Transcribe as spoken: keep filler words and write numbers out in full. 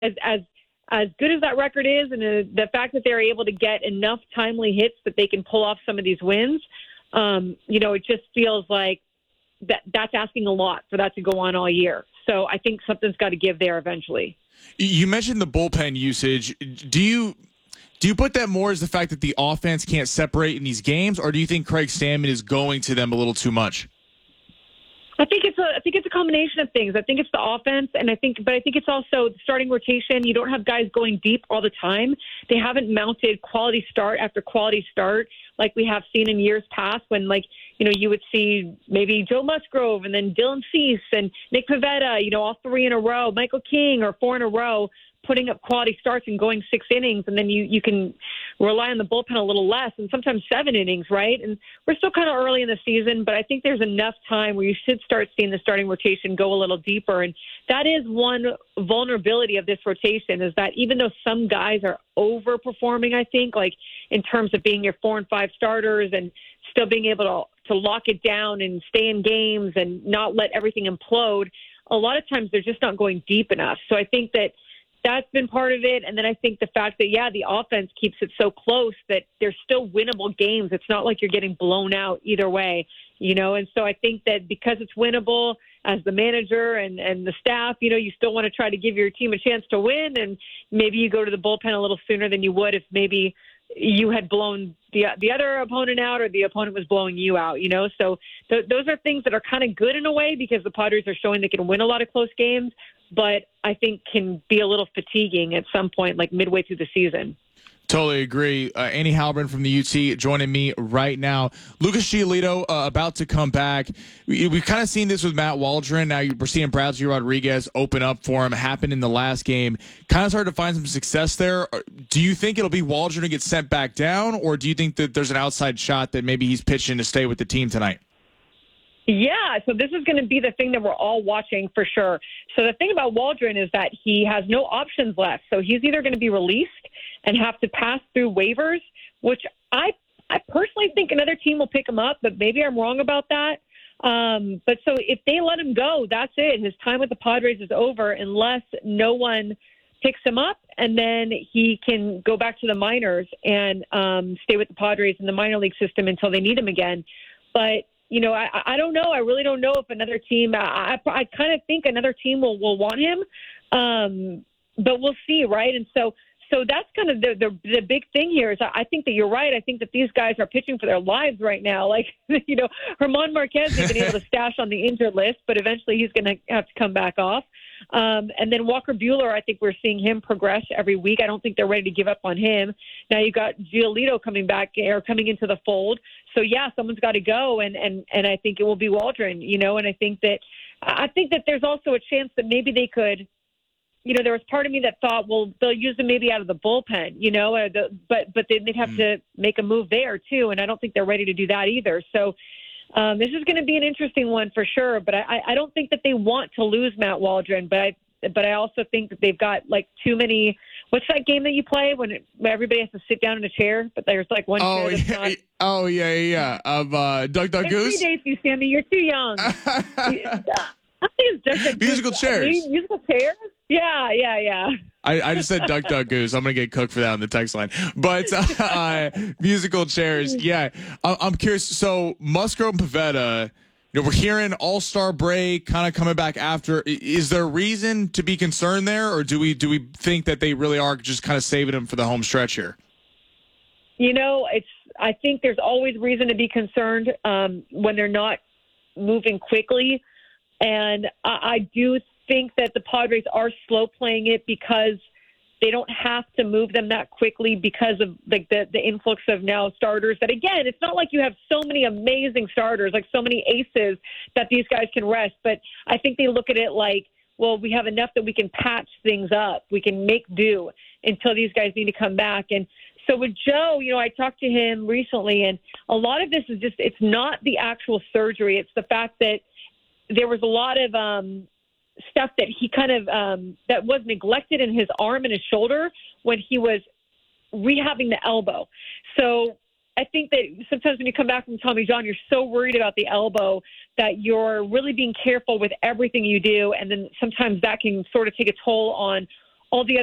as as as good as that record is, and the, the fact that they're able to get enough timely hits that they can pull off some of these wins, um, you know, it just feels like that that's asking a lot for that to go on all year. So I think something's got to give there eventually. You mentioned the bullpen usage. Do you do you put that more as the fact that the offense can't separate in these games, or do you think Craig Stammen is going to them a little too much? I think it's a I think it's a combination of things. I think it's the offense, and I think, but I think it's also the starting rotation. You don't have guys going deep all the time. They haven't mounted quality start after quality start like we have seen in years past, when, like, you know, you would see maybe Joe Musgrove and then Dylan Cease and Nick Pivetta, you know, all three in a row, Michael King, or four in a row, putting up quality starts and going six innings, and then you, you can rely on the bullpen a little less, and sometimes seven innings, right? And we're still kind of early in the season, but I think there's enough time where you should start seeing the starting rotation go a little deeper. And that is one vulnerability of this rotation, is that even though some guys are overperforming, I think, like in terms of being your four and five starters and still being able to, to lock it down and stay in games and not let everything implode, a lot of times they're just not going deep enough. So I think that that's been part of it. And then I think the fact that, yeah, the offense keeps it so close that there's still winnable games. It's not like you're getting blown out either way, you know? And so I think that because it's winnable, as the manager and, and the staff, you know, you still want to try to give your team a chance to win. And maybe you go to the bullpen a little sooner than you would if maybe you had blown the the other opponent out, or the opponent was blowing you out, you know? So th- those are things that are kind of good in a way, because the Padres are showing they can win a lot of close games, but I think can be a little fatiguing at some point, like midway through the season. Totally agree. Uh, Annie Halloran from the U T joining me right now. Lucas Giolito uh, about to come back. We, we've kind of seen this with Matt Waldron. Now we're seeing Bradley Rodriguez open up for him. Happened in the last game. Kind of started to find some success there. Do you think it'll be Waldron to get sent back down, or do you think that there's an outside shot that maybe he's pitching to stay with the team tonight? Yeah, so this is going to be the thing that we're all watching for sure. So the thing about Waldron is that he has no options left. So he's either going to be released and have to pass through waivers, which I I personally think another team will pick him up, but maybe I'm wrong about that. Um, but so if they let him go, that's it. His time with the Padres is over unless no one picks him up, and then he can go back to the minors and um, stay with the Padres in the minor league system until they need him again. But you know, I, I don't know. I really don't know if another team. I, I, I kind of think another team will, will want him, um, but we'll see, right? And so, so that's kind of the, the the big thing here. Is I think that you're right. I think that these guys are pitching for their lives right now. Like, you know, German Marquez has been able to stash on the injured list, but eventually he's going to have to come back off. Um, and then Walker Buehler, I think we're seeing him progress every week. I don't think they're ready to give up on him. Now you've got Giolito coming back or coming into the fold. So yeah, someone's got to go, and, and, and I think it will be Waldron, you know, and I think that I think that there's also a chance that maybe they could, you know, there was part of me that thought, well, they'll use him maybe out of the bullpen, you know, uh, the, but but then they'd have mm. to make a move there too, and I don't think they're ready to do that either. So um, this is going to be an interesting one for sure, but I, I don't think that they want to lose Matt Waldron, but I but I also think that they've got like too many. What's that game that you play when, it, when everybody has to sit down in a chair, but there's like one oh, chair that's yeah, not? Oh, yeah, yeah, yeah. Of uh, Duck, Duck, Goose? It predates you, Sammy. You're too young. I think it's Duck, Duck, Musical Goose. chairs. Musical chairs? Yeah, yeah, yeah. I, I just said Duck, Duck, Goose. I'm going to get cooked for that on the text line. But uh, musical chairs, yeah. I, I'm curious. So Musgrove and Pivetta, you know, we're hearing all-star break kind of coming back after. Is there a reason to be concerned there, or do we do we think that they really are just kind of saving them for the home stretch here? You know, it's. I think there's always reason to be concerned um, when they're not moving quickly, and I, I do think that the Padres are slow playing it because they don't have to move them that quickly because of like the, the influx of now starters that, again, it's not like you have so many amazing starters, like so many aces that these guys can rest. But I think they look at it like, well, we have enough that we can patch things up. We can make do until these guys need to come back. And so with Joe, you know, I talked to him recently, and a lot of this is just, it's not the actual surgery. It's the fact that there was a lot of, um, stuff that he kind of um, that was neglected in his arm and his shoulder when he was rehabbing the elbow. So I think that sometimes when you come back from Tommy John, you're so worried about the elbow that you're really being careful with everything you do, and then sometimes that can sort of take a toll on all the